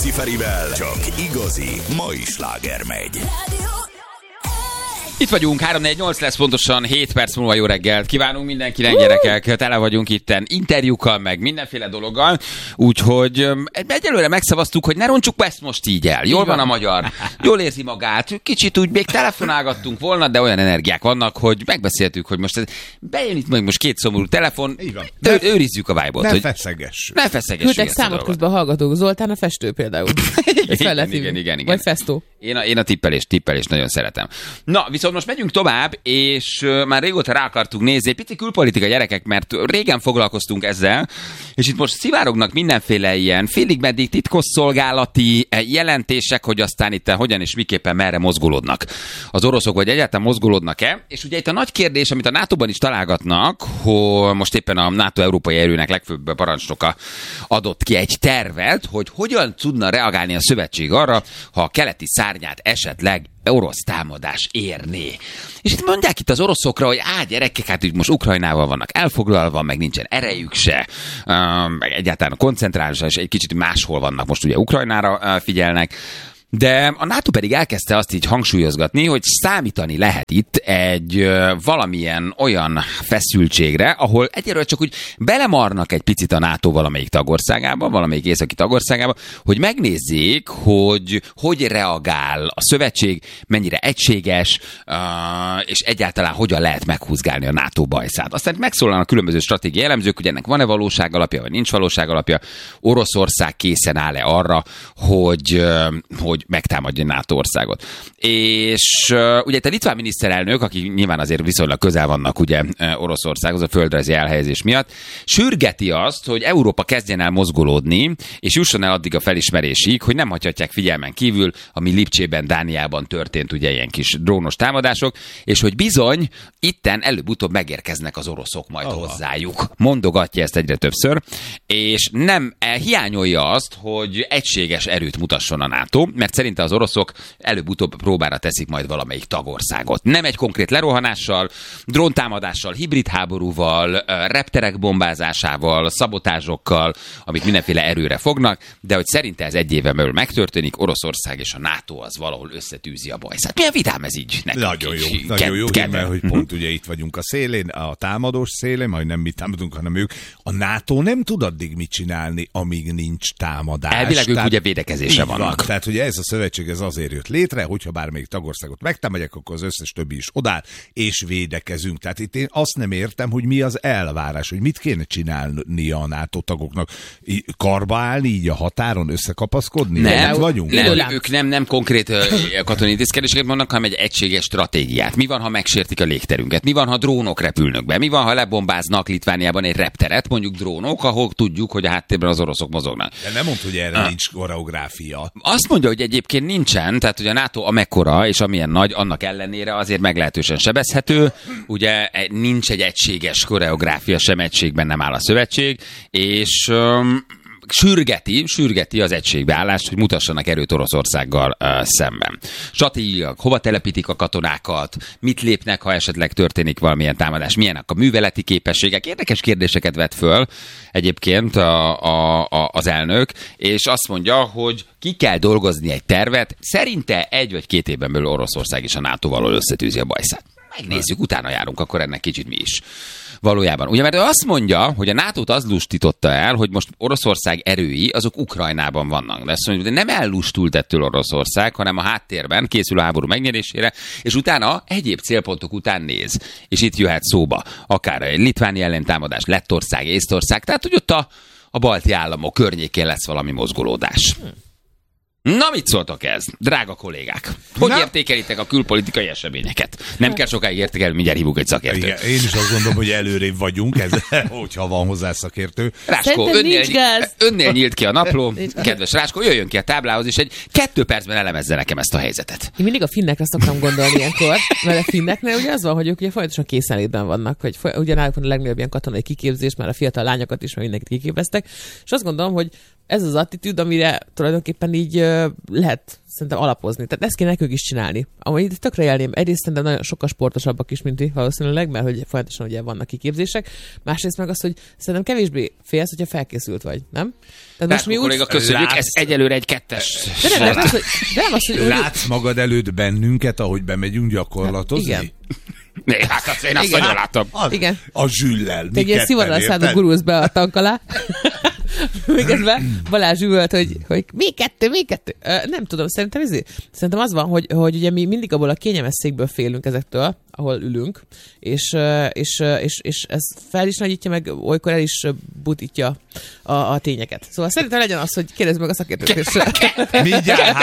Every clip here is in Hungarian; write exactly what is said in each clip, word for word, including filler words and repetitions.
Ciferivel csak igazi mai sláger megy. Itt vagyunk, három négy nyolc lesz pontosan, hét perc múlva jó reggelt. Kívánunk mindenkinek, gyerekek, tele vagyunk itten interjúkkal, meg mindenféle dologgal. Úgyhogy egyelőre megszavaztuk, hogy ne roncsuk ezt most így el. Jól van a magyar, jól érzi magát. Kicsit úgy még telefonálgattunk volna, de olyan energiák vannak, hogy megbeszéltük, hogy most ez, bejön itt meg most két szomorú telefon, de őrizzük a vibe-ot. Ne feszegessük. Ne feszegessük. Küldtek számot közben a hallgatók. Zoltán a festő például. igen, igen, igen, igen. Vagy festó. Én a, én a tippelést, tippelést nagyon szeretem. Na, viszont most megyünk tovább, és uh, már régóta rá akartuk nézni, pici külpolitika gyerekek, mert régen foglalkoztunk ezzel, és itt most szivárognak mindenféle ilyen félig meddig titkosszolgálati jelentések, hogy aztán itt hogyan és miképpen merre mozgolódnak az oroszok, vagy egyáltalán mozgolódnak-e. És ugye itt a nagy kérdés, amit a nátóban is találgatnak, hogy most éppen a NATO európai erőnek legfőbb parancsnoka adott ki egy tervet, hogy hogyan tudna reagálni a szövetség arra, ha a keleti szárnyát esetleg orosz támadás érné. És itt mondják itt az oroszokra, hogy á, gyerekek, hát úgy most Ukrajnával vannak elfoglalva, meg nincsen erejük se, meg egyáltalán a koncentrálásra, és egy kicsit máshol vannak, most ugye Ukrajnára figyelnek. De a NATO pedig elkezdte azt így hangsúlyozgatni, hogy számítani lehet itt egy ö, valamilyen olyan feszültségre, ahol egyelőre csak úgy belemarnak egy picit a NATO valamelyik tagországába, valamelyik északi tagországába, hogy megnézzék, hogy hogy reagál a szövetség, mennyire egységes, ö, és egyáltalán hogyan lehet meghúzgálni a NATO bajszát. Aztán megszólalnak a különböző stratégiai elemzők, hogy ennek van-e valóság alapja, vagy nincs valóság alapja. Oroszország készen áll-e arra, hogy, ö, hogy megtámadja NATO országot. És uh, ugye itt a litván miniszterelnök, aki nyilván azért viszonylag közel vannak ugye Oroszországhoz a földrajzi elhelyezés miatt, sürgeti azt, hogy Európa kezdjen el mozgolódni, és jusson el addig a felismerésig, hogy nem hagyhatják figyelmen kívül, ami Lipcsében, Dániában történt ugye ilyen kis drónos támadások, és hogy bizony itten előbb-utóbb megérkeznek az oroszok majd oh. hozzájuk. Mondogatja ezt egyre többször, és nem hiányolja azt, hogy egységes erőt mutasson a NATO, mert szerinte az oroszok előbb-utóbb próbára teszik majd valamelyik tagországot. Nem egy konkrét lerohanással, dróntámadással, hibrid háborúval, repterek bombázásával, szabotázsokkal, amik mindenféle erőre fognak, de hogy szerinte ez egy éven belül megtörténik, Oroszország és a NATO az valahol összetűzi a bajszát. Milyen vidám ez így nekünk? Nagyon jó, így, nagyon jó, ked- mert hogy pont ugye itt vagyunk a szélén, a támadós szélén, majd nem mi támadunk, hanem ők. A NATO nem tud addig mit csinálni, amíg nincs támadás. Elvileg ők ugye védekezésre vannak. Van. Tehát ugye ez a szövetség ez azért jött létre, hogyha bármelyik tagországot megtámadják, akkor az összes többi is odáll, és védekezünk. Tehát itt én azt nem értem, hogy mi az elvárás, hogy mit kéne csinálni a NATO tagoknak. Karba állni így a határon, összekapaszkodni? Nem, vagyunk? Nem, nem, ők nem, nem konkrét uh, katonai intézkedéseket mondanak, hanem egy egységes stratégiát. Mi van, ha megsértik a légterünket? Mi van, ha drónok repülnek be? Mi van, ha lebombáznak Litvániában egy repteret, mondjuk drónok, ahol tudjuk, hogy a háttérben az oroszok mozognak? De nem mondta, hogy erre ah. nincs koreográfia. Azt mondja, hogy egyébként nincsen, tehát hogy a NATO amekkora és amilyen nagy, annak ellenére azért meglehetősen sebezhető. Ugye nincs egy egységes koreográfia, sem egységben nem áll a szövetség, és um, sürgeti, sürgeti az egységbeállást, hogy mutassanak erőt Oroszországgal uh, szemben. Stratégiailag hova telepítik a katonákat, mit lépnek, ha esetleg történik valamilyen támadás, milyenek a műveleti képességek. Érdekes kérdéseket vet föl egyébként a, a, a, az elnök, és azt mondja, hogy ki kell dolgozni egy tervet, szerinte egy vagy két évben belül Oroszország és a NATO-val összetűzi a bajszát. Megnézzük, utána járunk, akkor ennek kicsit mi is. Valójában. Ugye, mert ő azt mondja, hogy a nátót az lustitította el, hogy most Oroszország erői, azok Ukrajnában vannak. De azt mondja, de nem ellustult ettől Oroszország, hanem a háttérben készül a háború megnyerésére, és utána egyéb célpontok után néz. És itt jöhet szóba akár egy litváni ellentámadás, Lettország, Észtország, tehát hogy ott a, a balti államok környékén lesz valami mozgolódás. Na, mit szóltok ez, drága kollégák? Hogy Na? értékelitek a külpolitikai eseményeket? Nem kell sokáig értékelni, mindjárt hívunk egy szakértőt. Igen, én is azt gondolom, hogy előrébb vagyunk, ez, hogyha van hozzá szakértő. Ráskó, önnél, önnél nyílt ki a napló. Kedves Ráskó, jöjjön ki a táblához, és egy kettő percben elemezze nekem ezt a helyzetet. Én mindig a finnekre szoktam gondolni ilyenkor, mert a finneknél ugye az van, hogy ők ugye folyamatosan készenlétben vannak, hogy ugye náluk van a legnagyobb ilyen katonai kiképzés, már a fiatal lányokat is, mert mindenkit kiképeztek, és azt gondolom, hogy ez az attitűd, amire tulajdonképpen így uh, lehet szerintem alapozni. Tehát ezt kéne nekünk is csinálni. Amúgy itt tökre élném. Egyrészt szerintem nagyon sokkal sportosabbak is, mint ti valószínűleg, mert hogy folyamatosan ugye vannak kiképzések. Másrészt meg az, hogy szerintem kevésbé félsz, hogyha felkészült vagy, nem? Tehát most mi úgy... kolléga, köszönjük, Látsz... ez egyelőre egy kettes. De nem, nem, az, hogy, de nem az, hogy... Látsz magad előtt bennünket, ahogy bemegyünk gyakorlatozni? Igen. Né, hát azt én azt Igen. nagyon látom. Az, Igen. A zsüllel. Te egy ilyen szivarral gurulsz be a tank alá. Miközben Balázs üvölt, hogy, hogy még kettő, még kettő. Uh, nem tudom, szerintem ez Szerintem az van, hogy, hogy ugye mi mindig abból a kényelmes székből félünk ezektől, ahol ülünk, és, és, és, és ez fel is nagyítja, meg olykor el is butítja a, a tényeket. Szóval szerintem legyen az, hogy kérdezz meg a szakértőt. Mindjárt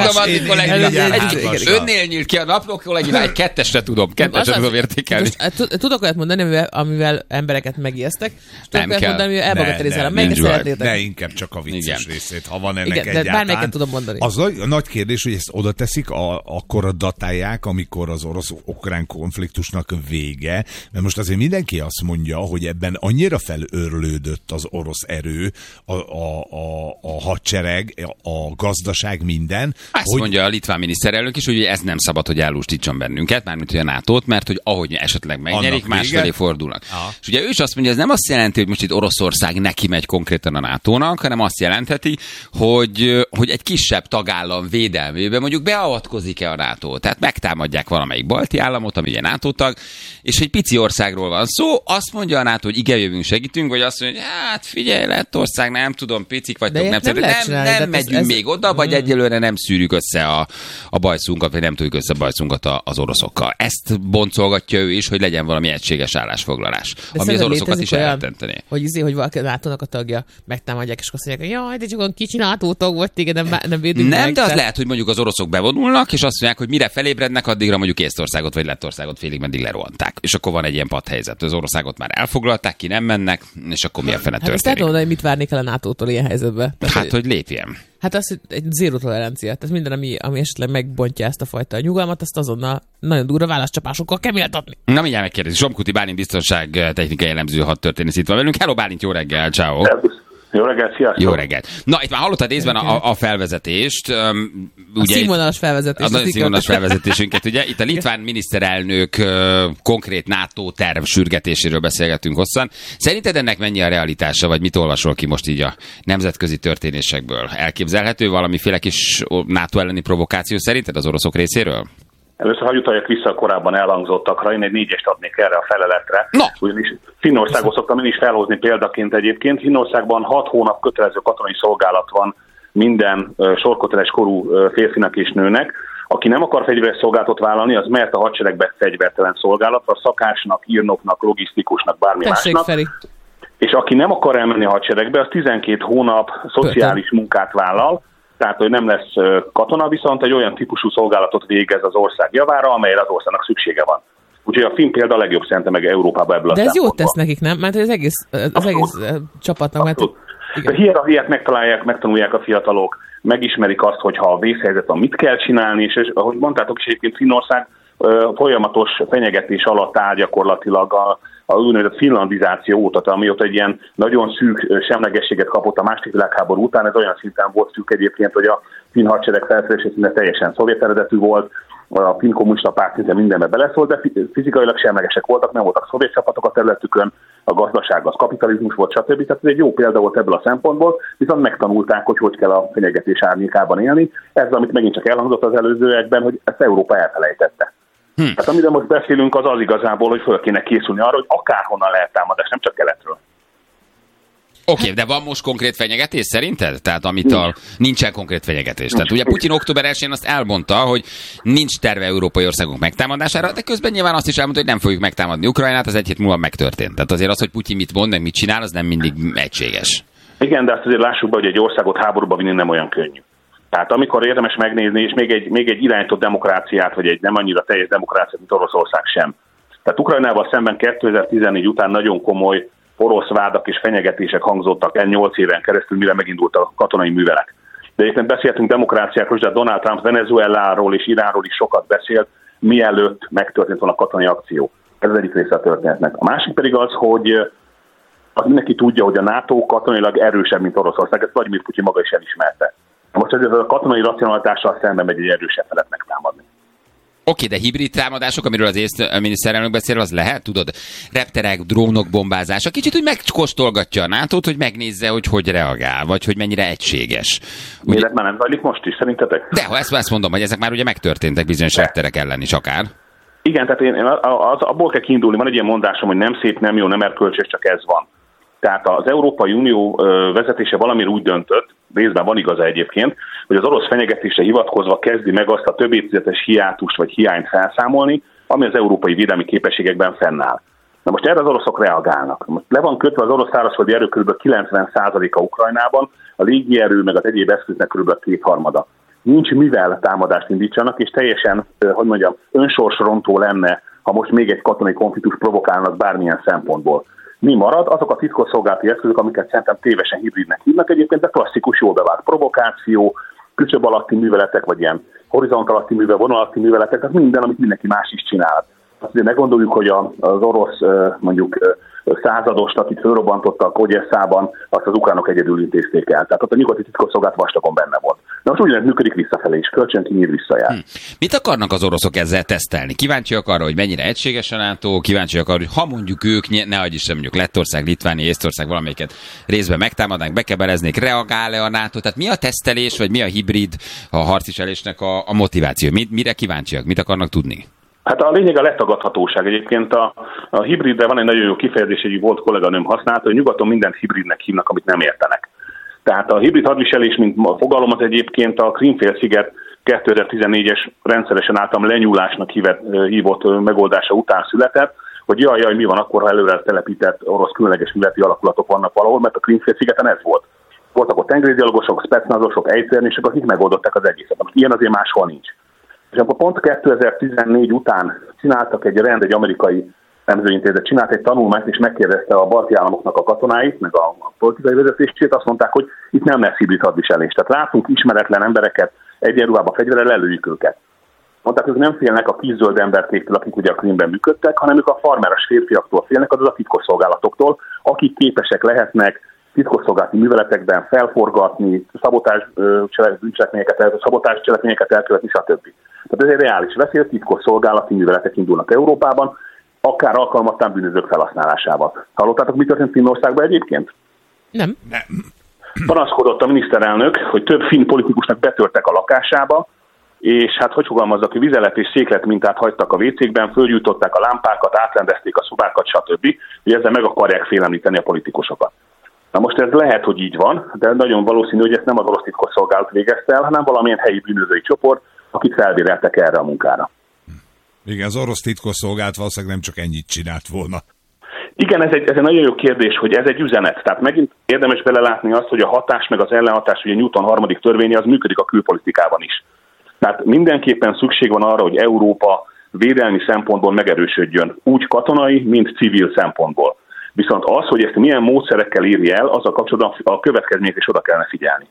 hármas. Önnél nyílt ki a napló, kolléginál egy kettesre tudom, kettesre tudom értékelni. Most, tudok olyat mondani, amivel, amivel embereket megijesztek, és tudok olyat kell. mondani, amivel elbagatelizálom. Ne, ne, Melyiket szeretnétek? Ne, inkább csak a vicces Igen. részét, ha van ennek Igen, de egyáltalán. bármelyiket tudom mondani. Az nagy, a nagy kérdés, hogy ezt oda teszik, a, akkor a datálják, amikor az orosz-ukrán konfliktusnak vége, mert most azért mindenki azt mondja, hogy ebben annyira felőrlődött az orosz erő, a, a, a, a hadsereg, a gazdaság, minden. Ezt hogy... mondja a litván miniszterelnök is, hogy ez nem szabad, hogy ellustítson bennünket, mármint hogy a nátót, mert hogy ahogy esetleg megnyerik, másfelé fordulnak. Aha. És ugye ő is azt mondja, ez nem azt jelenti, hogy most itt Oroszország neki megy konkrétan a nátónak, hanem azt jelentheti, hogy, hogy egy kisebb tagállam védelmében mondjuk beavatkozik-e a NATO. Tehát megtámadják valamelyik balti államot, ami ugye NATO tag, és egy pici országról van szó, azt mondja a NATO, hogy igen, jövünk, segítünk, vagy azt mondja, hogy hát figyelj, Lettország, nem tudom, picik vagytok, nem, nem, nem, nem, nem megyünk ez, még oda, vagy hmm. egyelőre nem szűrjük össze a, a bajszunkat, vagy nem tudjuk össze a bajszunkat az oroszokkal. Ezt boncolgatja ő is, hogy legyen valami egységes állásfoglalás, de ami az oroszokat is elrettentené. Hogy izé, hogy valaki a nátónak a tagja megtámadják, és azt mondják, hogy jaj, de csak olyan kicsi NATO tag vagy, téged nem, nem védünk Nem, meg, de az te... lehet, hogy mondjuk az oroszok bevonulnak, és azt mondják, hogy mire felébrednek, addigra mondjuk Észtországot vagy Lettországot félig meddig lerohanták. És akkor van egy ilyen padhelyzet. Az Országot már elfoglalták, ki nem mennek, és akkor milyen fene hát történik. Hát hogy mit várnék el a nátótól ilyen helyzetbe? Tehát, hát, hogy lépjen. Hát az, hogy egy zéró tolerancia. Tehát minden, ami, ami esetleg megbontja ezt a fajta nyugalmat, azt azonnal nagyon durva válaszcsapásokkal kell méltatni. Na, mindjárt megkérdezi. Zsomkuti Bálint biztonság technikai elemző hadtörténész itt van velünk. Hello Bálint, jó reggel, ciao. Jó reggelt, sziasztok! Jó reggelt! Na, itt már hallottad részben a, a felvezetést. Um, a ugye színvonalas felvezetést. A nagyon színvonalas felvezetésünket, ugye. Itt a litván miniszterelnök uh, konkrét NATO terv sürgetéséről beszélgetünk hosszan. Szerinted ennek mennyi a realitása, vagy mit olvasol ki most így a nemzetközi történésekből? Elképzelhető valamiféle kis NATO elleni provokáció szerinted az oroszok részéről? Először hagyj utaljak vissza a korábban elhangzottakra, én egy négyest adnék erre a feleletre. No. Ugyanis Finnországot szoktam én is felhozni példaként egyébként. Finnországban hat hónap kötelező katonai szolgálat van minden uh, sorköteles korú uh, férfinak és nőnek. Aki nem akar fegyveres szolgálatot vállalni, az mehet a hadseregbe fegyvertelen szolgálatra, szakásnak, írnoknak, logisztikusnak, bármi Tessék, másnak. Feri. És aki nem akar elmenni a hadseregbe, az tizenkét hónap szociális munkát vállal, tehát, hogy nem lesz katona, viszont egy olyan típusú szolgálatot végez az ország javára, amelyre az országnak szüksége van. Úgyhogy a finn példa a legjobb szerintem meg Európában ebből a De ez jót szempontból. tesz nekik, nem? Mert az egész, az egész csapatnak... Mert... A hierarchiát megtalálják, megtanulják a fiatalok, megismerik azt, hogy ha a vészhelyzet van, mit kell csinálni, és, és ahogy mondtátok is, egyébként Finnország folyamatos fenyegetés alatt áll gyakorlatilag a a úgynevezett finlandizáció óta, amióta egy ilyen nagyon szűk semlegességet kapott a második világháború után, ez olyan szinten volt szűk egyébként, hogy a finn hadsereg felszerelése szinte teljesen szovjet eredetű volt, a finn kommunista párt szinte mindenbe beleszólt, de fizikailag semlegesek voltak, nem voltak szovjet csapatok a területükön, a gazdaság az kapitalizmus volt, stb. Tehát ez egy jó példa volt ebből a szempontból, viszont megtanulták, hogy hogy kell a fenyegetés árnyékában élni. Ez, amit megint csak elhangzott az előzőekben, hogy ezt Európa elfelejtette. Hm. Hát amire most beszélünk, az az igazából, hogy föl kéne készülni arra, hogy akárhonnan lehet támadás, nem csak keletről. Oké, okay, de van most konkrét fenyegetés szerinted? Tehát amitől nincsen konkrét fenyegetés. Tehát ugye Putyin október elsején azt elmondta, hogy nincs terve európai országok megtámadására, de közben nyilván azt is elmondta, hogy nem fogjuk megtámadni Ukrajnát, az egy hét múlva megtörtént. Tehát azért az, hogy Putyin mit mond, meg mit csinál, az nem mindig egységes. Igen, de azt azért lássuk be, hogy egy országot háborúba vinni nem olyan könnyű. Tehát amikor érdemes megnézni, és még egy, még egy irányított demokráciát, vagy egy nem annyira teljes demokráciát, mint Oroszország sem. Tehát Ukrajnával szemben kétezer-tizennégy után nagyon komoly orosz vádak és fenyegetések hangzottak el nyolc éven keresztül, mire megindult a katonai művelet. De egyébként beszéltünk demokráciákról, de Donald Trump Venezueláról és Iránról is sokat beszélt, mielőtt megtörtént volna a katonai akció. Ez az egyik része a történetnek. A másik pedig az, hogy az mindenki tudja, hogy a NATO katonailag erősebb, mint Oroszország, ezt Vladimir Putyin maga is elismerte. Most ez a katonai racionalitással szemben megy egy erősebb felet megtámadni. Oké, de hibrid támadások, amiről az észt miniszterelnök beszél, az lehet, tudod? Repterek, drónok bombázása. Kicsit úgy megkóstolgatja a nátót, hogy megnézze, hogy hogy reagál, vagy hogy mennyire egységes. Ugye... Miért már nem zajlik most is, szerintetek? De ha ezt, ezt mondom, hogy ezek már ugye megtörténtek bizonyos repterek ellen is akár. Igen, tehát én, én az, abból kell kiindulni, van egy ilyen mondásom, hogy nem szép, nem jó, nem erkölcsös, csak ez van. Tehát az Európai Unió vezetése valamire úgy döntött, részben van igaza egyébként, hogy az orosz fenyegetésre hivatkozva kezdi meg azt a több évtizedes hiátust vagy hiányt felszámolni, ami az európai védelmi képességekben fennáll. Na most erre az oroszok reagálnak. Most le van kötve az orosz szárazföldi erő kb. kilencven százaléka Ukrajnában, a légierő meg az egyéb eszköznek kb. kétharmada. Nincs mivel támadást indítsanak, és teljesen, hogy mondjam, önsorsrontó lenne, ha most még egy katonai konfliktus provokálnak bármilyen szempontból. Mi marad? Azok a titkosszolgálati eszközök, amiket szerintem tévesen hibridnek hívnak, egyébként a klasszikus, jól bevált provokáció, küszöb alatti műveletek, vagy ilyen horizont alatti műveletek, vonal alatti műveletek, tehát minden, amit mindenki más is csinál. Azt ugye meggondoljuk, hogy az orosz mondjuk századost, akit fölrobbantottak Ogyesszában, azt az ukránok egyedül intézték el. Tehát ott a nyugati titkosszolgálat vastagon benne volt. De most ugyanez működik visszafelé is, kölcsön kinyír visszajár. Hm. Mit akarnak az oroszok ezzel tesztelni? Kíváncsiak arra, hogy mennyire egységes a NATO, kíváncsiak arra, hogy ha mondjuk ők, ne adj Isten, mondjuk Lettország, Litvánia, Észtország valamelyiket részben megtámadnánk, bekebeleznék, reagál-e a NATO? Tehát mi a tesztelés, vagy mi a hibrid, a harcviselésnek a, a motiváció? Mire kíváncsiak? Mit akarnak tudni? Hát a lényeg a letagadhatóság. Egyébként a, a hibridre van egy nagyon jó kifejezés, egy volt kolléganőm használta, hogy nyugaton mindent hibridnek hívnak, amit nem értenek. Tehát a hibrid hadviselés, mint a fogalom, az egyébként a Krím-félsziget kétezer-tizennégyes rendszeresen általam lenyúlásnak hívett, hívott megoldása után született, hogy jaj, jaj, mi van akkor, ha előre telepített orosz különleges műveleti alakulatok vannak valahol, mert a Krím-félszigeten ez volt. Voltak ott tengeridialogosok, specnazosok, ejtszernisek, akik megoldották az egészet. Most ilyen azért máshol nincs. És akkor pont kétezer-tizennégy után csináltak egy rend, egy amerikai nemzetközi csinált egy tanulmányt, és megkérdezte a balti államoknak a katonáit, meg a, a politikai vezetését, azt mondták, hogy itt nem lesz hibrid hadviselés. Tehát látunk ismeretlen embereket egyenruhában fegyverrel, lelőjük őket. Mondták, hogy nem félnek a kis-zöld emberkéktől, akik ugye a Krímben működtek, hanem ők a farmeres férfiaktól félnek, azaz a titkosszolgálatoktól, akik képesek lehetnek titkosszolgálati műveletekben felforgatni, szabotás bűncselekményeket, szabotás cselekményeket elkövetni, stb. Tehát ez egy reális veszély, hogy titkosszolgálati műveletek indulnak Európában, akár alkalmattán bűnözők felhasználásával. Hallottátok, mi történt Finnországban egyébként? Nem. Nem. Panaszkodott a miniszterelnök, hogy több finn politikusnak betörtek a lakásába, és hát hogy fogalmazzak, hogy vizelet és széklet mintát hagytak a vécékben, fölgyújtották a lámpákat, átrendezték a szobákat, stb. Hogy ezzel meg akarják félemlíteni a politikusokat. Na most ez lehet, hogy így van, de nagyon valószínű, hogy ezt nem az orosz titkosszolgálat végezte el, hanem valamilyen helyi bűnözői csoport, akit felbéreltek erre a munkára. Igen, az orosz titkosszolgálat valószínűleg nem csak ennyit csinált volna. Igen, ez egy, ez egy nagyon jó kérdés, hogy ez egy üzenet. Tehát megint érdemes belelátni azt, hogy a hatás meg az ellenhatás, ugye Newton harmadik törvénye, az működik a külpolitikában is. Tehát mindenképpen szükség van arra, hogy Európa védelmi szempontból megerősödjön, úgy katonai, mint civil szempontból. Viszont az, hogy ezt milyen módszerekkel írja el, az a kapcsolatban a következmények is oda kellene figyelni.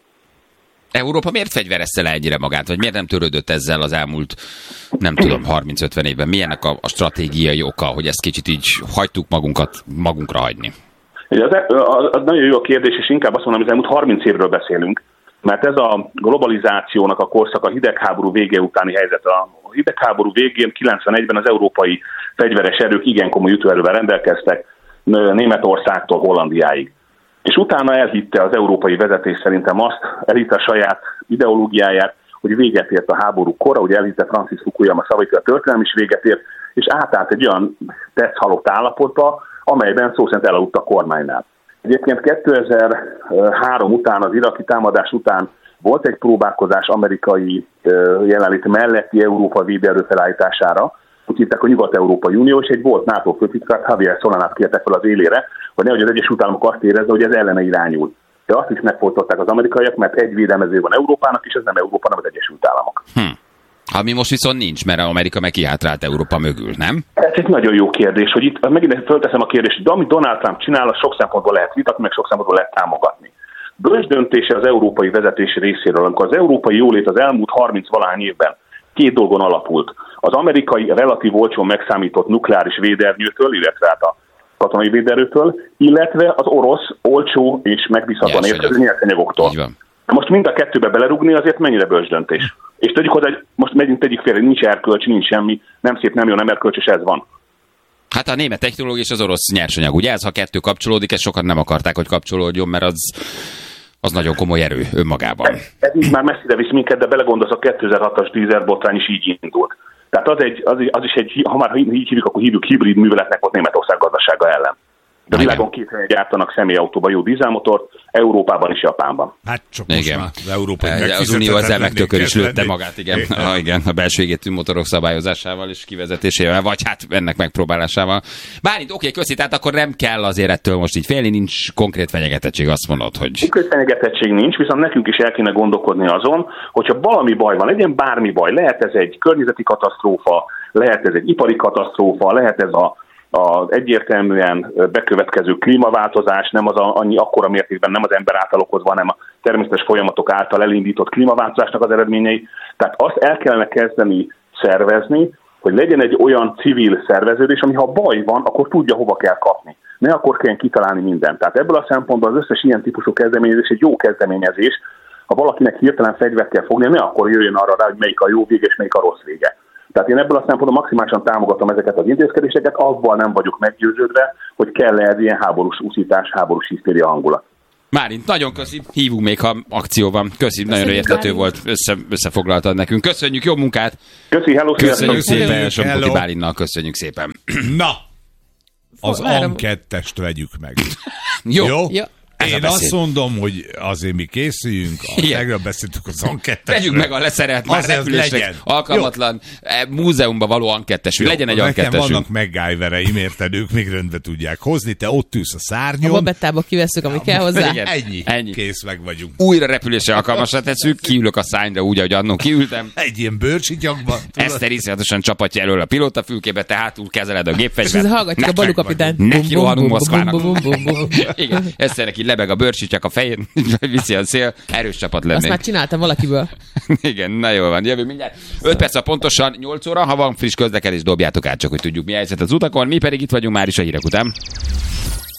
Európa miért fegyverezte le ennyire magát, vagy miért nem törődött ezzel az elmúlt, nem tudom, harminc-ötven évben? Milyennek a, a stratégiai oka, hogy ezt kicsit így hagytuk magunkat magunkra hagyni? Az, az, az nagyon jó a kérdés, és inkább azt mondom, hogy az elmúlt harminc évről beszélünk, mert ez a globalizációnak a korszak, a hidegháború vége utáni helyzet. A hidegháború végén kilencvenegyben az európai fegyveres erők igen komoly ütőerővel rendelkeztek, Németországtól Hollandiáig. És utána elhitte az európai vezetés szerintem azt, elhitte a saját ideológiáját, hogy véget ért a háború kora, hogy elhitte Francis Fukuyama szavait, a történelem is véget ért, és átállt egy olyan tetszhalott állapotba, amelyben szó szerint elaludt a kormánynál. Egyébként kétezer-három után, az iraki támadás után volt egy próbálkozás amerikai jelenlét melletti Európa védelő felállítására, úgy hívták a Nyugat-Európai Unió, és egy volt NATO főtitkár, Javier Solanát kértek fel az élére, hogy nehogy az Egyesült Államok azt érezze, hogy ez ellene irányul. De azt is megfolytották az amerikaiak, mert egy védelmező van Európának, és ez nem Európa, hanem az Egyesült Államok. Hm. Ami most viszont nincs, mert Amerika meg kihátrált Európa mögül, nem? Ez egy nagyon jó kérdés, hogy itt megint fölteszem a kérdést, hogy amit Donald Trump csinál, az sok szempontból lehet vitatni, meg sok szempontból lehet támogatni. Bölcs döntése az európai vezetés részéről, amikor az európai jólét az elmúlt harminc-valahány évben két dolgon alapult. Az amerikai relatív olcsón megszámított nukleáris védernyőtől, illetve hát a katonai véderőtől, illetve az orosz olcsó és megbízhatóan érkező nyersanyagoktól. Most mind a kettőbe belerúgni azért mennyire bölcs döntés. És tegyük hozzá, hogy most megyünk tegyük félre, nincs erkölcs, nincs semmi, nem szép, nem jó, nem erkölcs, és ez van. Hát a német technológia és az orosz nyersanyag, ugye ez, ha kettő kapcsolódik, ezt sokan nem akarták, hogy kapcsolódjon, mert az, az nagyon komoly erő önmagában. Ez, ez így már messzire visz minket, de belegondolsz, a kétezer-hatos dízelbotrány is így indult. Tehát az, egy, az, az is egy, ha már így hívjuk, akkor hívjuk hibrid műveletnek volt Németország gazdasága ellen. De a világon két helyen gyártanak személyautóban jó dízelmotort, Európában és Japánban. Hát csak most igen. már az európai az Unió ezzel megtökör lőtte magát, igen. Ah, igen. A belső égető motorok szabályozásával és kivezetésével, vagy hát ennek megpróbálásával. Bárint, oké, köszi, tehát akkor nem kell azért ettől most így félni, nincs konkrét fenyegetettség, azt mondod, hogy... Konkrét fenyegetettség nincs, viszont nekünk is el kéne gondolkodni azon, hogyha valami baj van, legyen bármi baj, lehet ez egy környezeti katasztrófa, lehet ez egy ipari katasztrófa, lehet ez a az egyértelműen bekövetkező klímaváltozás, nem az a, annyi akkora mértékben nem az ember által okozva, hanem a természetes folyamatok által elindított klímaváltozásnak az eredményei. Tehát azt el kellene kezdeni szervezni, hogy legyen egy olyan civil szerveződés, ami ha baj van, akkor tudja, hova kell kapni. Ne akkor kelljen kitalálni mindent. Tehát ebből a szempontból az összes ilyen típusú kezdeményezés egy jó kezdeményezés. Ha valakinek hirtelen fegyvert kell fogni, ne akkor jöjjön arra rá, hogy melyik a jó vége és melyik a rossz vége. Tehát én ebből a szempontból maximálisan támogatom ezeket az intézkedéseket, abban nem vagyok meggyőződve, hogy kell-e ez ilyen háborús úszítás, háborús hisztéria hangulat. Bálint, nagyon köszi, hívunk még, ha akció van. Köszi, nagyon érthető volt, össze, összefoglaltad nekünk. Köszönjük, jó munkát! Köszi, hello, köszönjük sziasztok. szépen, Sompoki Bálintnak, köszönjük szépen. Na, az Várom. am kettest vegyük meg. Jó. Jó? Ja. Én azt mondom, hogy azért mi készüljünk, tegnap beszéltük az am kettesről. Vegyük meg a leszerelt, már Azért repülésnek legyen. alkalmatlan, e, múzeumban való am kettesünk. Legyen egy am Nekem kettesünk. vannak MacGyvereim, érted, ők még rendbe tudják hozni, te ott ülsz a A szárnyon. babettába kiveszünk, ami kell hozzá. Igen. Ennyi. Ennyi. Kész, meg vagyunk. Újra repülésre alkalmasra tesszük, kiülök a szányra úgy, ahogy annó kiültem. Egy ilyen bőrcsityakban. Eszter iszonyatosan csapatja elől a pilótafülkébe, te hátul kezeled a És ez gépfegyvert. hallgatjuk a Balú kapitányt. Neki rohanunk Bum, bum, bum, Moszkvának. bum, bum, bum, bum. Igen, Eszternek így lebeg a bőrcsityak a fején, viszi a szél, erős csapat Azt már lennénk. csináltam valakiből. Igen, na jól van, jövő mindjárt. öt perc a pontosan nyolc óra, ha van friss közlekedés, dobjátok át, csak hogy tudjuk mi a helyzet az utakon, mi pedig itt vagyunk már is a hírek után.